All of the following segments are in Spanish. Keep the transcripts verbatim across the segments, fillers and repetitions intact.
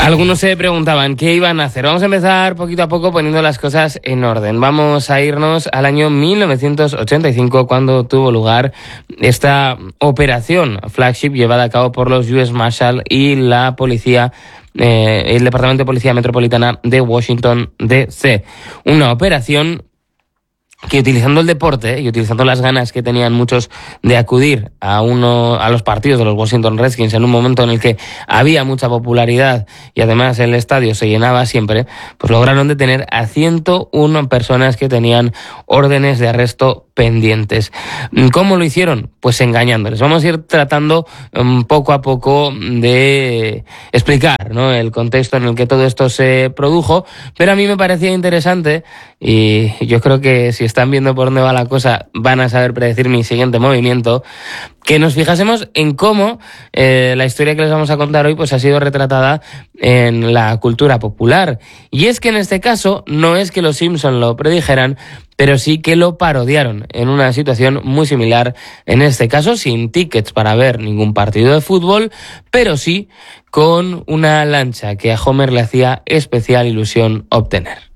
Algunos se preguntaban qué iban a hacer. Vamos a empezar poquito a poco poniendo las cosas en orden. Vamos a irnos al año mil novecientos ochenta y cinco, cuando tuvo lugar esta operación flagship llevada a cabo por los U S Marshal y la policía, eh, el Departamento de Policía Metropolitana de Washington D C. Una operación que, utilizando el deporte y utilizando las ganas que tenían muchos de acudir a uno a los partidos de los Washington Redskins en un momento en el que había mucha popularidad y además el estadio se llenaba siempre, pues lograron detener a ciento uno personas que tenían órdenes de arresto pendientes. ¿Cómo lo hicieron? Pues engañándoles. Vamos a ir tratando um, poco a poco de explicar, ¿no?, el contexto en el que todo esto se produjo, pero a mí me parecía interesante, y yo creo que si están viendo por dónde va la cosa van a saber predecir mi siguiente movimiento, que nos fijásemos en cómo eh, la historia que les vamos a contar hoy pues ha sido retratada en la cultura popular. Y es que en este caso no es que los Simpson lo predijeran, pero sí que lo parodiaron en una situación muy similar, en este caso sin tickets para ver ningún partido de fútbol, pero sí con una lancha que a Homer le hacía especial ilusión obtener.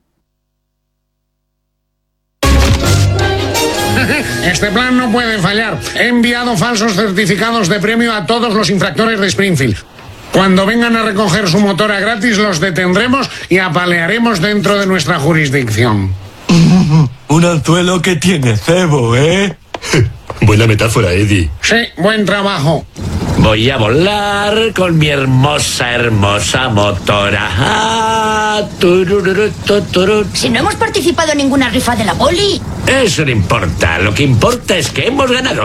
Este plan no puede fallar. He enviado falsos certificados de premio a todos los infractores de Springfield. Cuando vengan a recoger su motora gratis, los detendremos y apalearemos dentro de nuestra jurisdicción. Un anzuelo que tiene cebo, ¿eh? Buena metáfora, Eddie. Sí, buen trabajo. Voy a volar con mi hermosa, hermosa motora. Ah, turururu, tuturu. Si no hemos participado en ninguna rifa de la poli. Eso no importa. Lo que importa es que hemos ganado.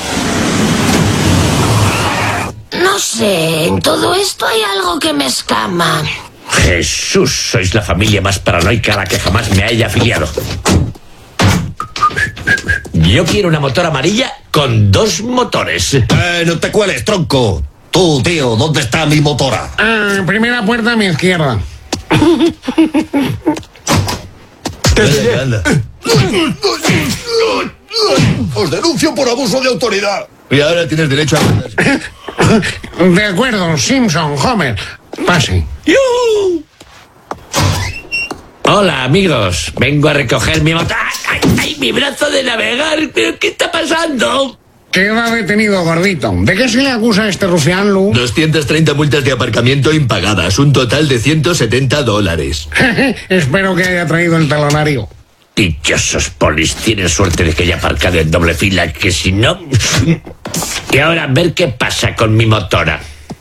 No sé, en todo esto hay algo que me escama. Jesús, sois la familia más paranoica a la que jamás me haya afiliado. Yo quiero una motora amarilla con dos motores. Eh, no te cueles, tronco. Tú, tío, ¿dónde está mi motora? Ah, primera puerta a mi izquierda. Anda, anda. Os denuncio por abuso de autoridad. Y ahora tienes derecho a... De acuerdo, Simpson, Homer. Pase. ¡Yuhu! Hola, amigos. Vengo a recoger mi motor. ¡Ay, ay, ay, mi brazo de navegar! ¿Pero qué está pasando? Queda detenido, gordito. ¿De qué se le acusa a este rufián, Lu? doscientas treinta multas de aparcamiento impagadas, un total de ciento setenta dólares. Espero que haya traído el talonario. Dichosos polis, tienen suerte de que haya aparcado en doble fila, que si no... Y ahora a ver qué pasa con mi motora.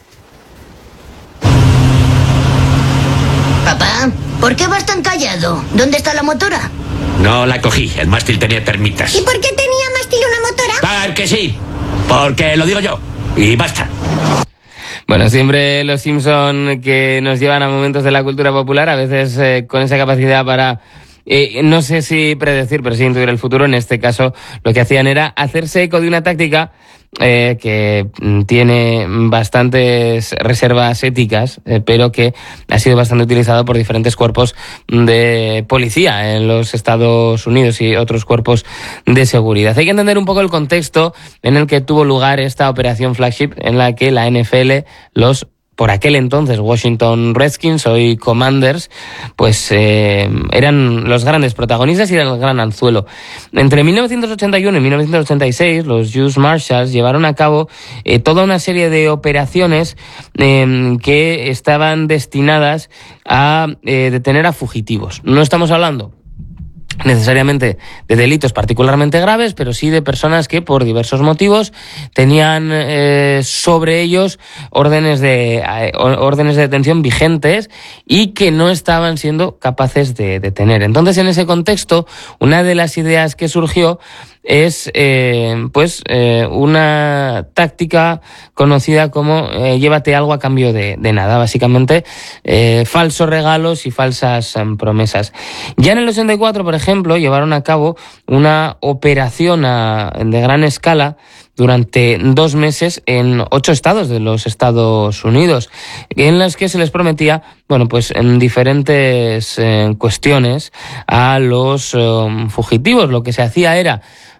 Papá, ¿por qué vas tan callado? ¿Dónde está la motora? No la cogí, el mástil tenía termitas. ¿Y por qué tenía mástil una motora? Porque sí, porque lo digo yo, y basta. Bueno, siempre los Simpson que nos llevan a momentos de la cultura popular, a veces eh, con esa capacidad para... Eh, no sé si predecir, pero sí intuir el futuro. En este caso, lo que hacían era hacerse eco de una táctica eh, que tiene bastantes reservas éticas, eh, pero que ha sido bastante utilizado por diferentes cuerpos de policía en los Estados Unidos y otros cuerpos de seguridad. Hay que entender un poco el contexto en el que tuvo lugar esta operación flagship, en la que la N F L, los por aquel entonces Washington Redskins, hoy Commanders, pues eh, eran los grandes protagonistas y eran el gran anzuelo. Entre mil novecientos ochenta y uno y mil novecientos ochenta y seis, los U S Marshals llevaron a cabo eh, toda una serie de operaciones eh, que estaban destinadas a eh, detener a fugitivos. No estamos hablando necesariamente de delitos particularmente graves, pero sí de personas que por diversos motivos tenían eh, sobre ellos órdenes de eh, órdenes de detención vigentes y que no estaban siendo capaces de detener. Entonces, en ese contexto, una de las ideas que surgió es eh, pues eh, una táctica conocida como eh, llévate algo a cambio de, de nada, básicamente eh, falsos regalos y falsas um, promesas. Ya en el ochenta y cuatro, por ejemplo, llevaron a cabo una operación a, de gran escala durante dos meses en ocho estados de los Estados Unidos, en las que se les prometía, bueno, pues en diferentes eh, cuestiones a los eh, fugitivos. Lo que se hacía era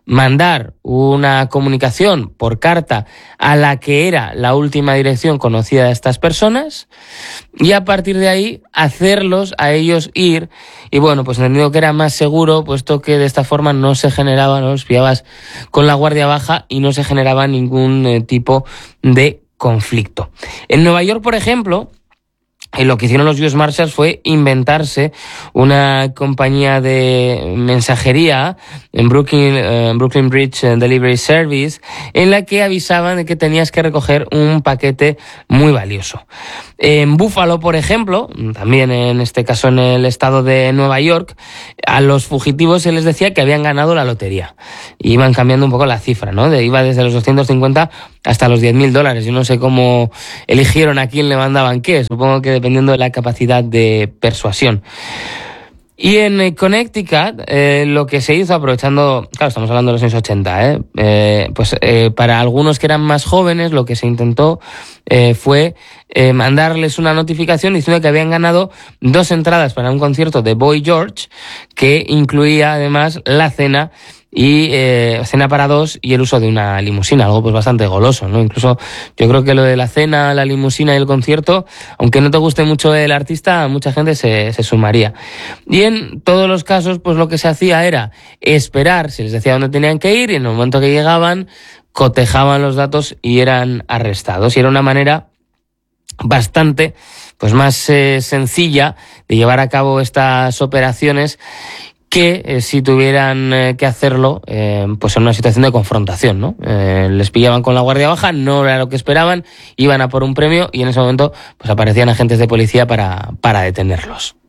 mandar una comunicación por carta a la que era la última dirección conocida de estas personas y a partir de ahí hacerlos a ellos ir. Y bueno, pues entendido que era más seguro, puesto que de esta forma no se generaba, no los pillabas con la guardia baja y no se generaba ningún eh, tipo de conflicto. En Nueva York, por ejemplo, Eh, lo que hicieron los U S Marshals fue inventarse una compañía de mensajería en Brooklyn, eh, Brooklyn Bridge Delivery Service, en la que avisaban de que tenías que recoger un paquete muy valioso. En Buffalo, por ejemplo, también en este caso en el estado de Nueva York, a los fugitivos se les decía que habían ganado la lotería. Y iban cambiando un poco la cifra, ¿no? De, iba desde los doscientos cincuenta hasta los diez mil dólares. Yo no sé cómo eligieron a quién le mandaban qué. Supongo que dependiendo de la capacidad de persuasión. Y en Connecticut, eh, lo que se hizo, aprovechando, claro, estamos hablando de los años ochenta, ¿eh? Eh, pues eh, para algunos que eran más jóvenes, lo que se intentó eh, fue eh, mandarles una notificación diciendo que habían ganado dos entradas para un concierto de Boy George, que incluía además la cena y eh, cena para dos y el uso de una limusina, algo pues bastante goloso, ¿no? Incluso yo creo que lo de la cena, la limusina y el concierto, aunque no te guste mucho el artista, mucha gente se, se sumaría. Y en todos los casos, pues lo que se hacía era esperar, se les decía dónde tenían que ir y en el momento que llegaban, cotejaban los datos y eran arrestados. Y era una manera bastante pues más eh, sencilla de llevar a cabo estas operaciones que eh, si tuvieran eh, que hacerlo eh, pues en una situación de confrontación, ¿no? Eh, les pillaban con la guardia baja, no era lo que esperaban, iban a por un premio y en ese momento pues aparecían agentes de policía para, para detenerlos.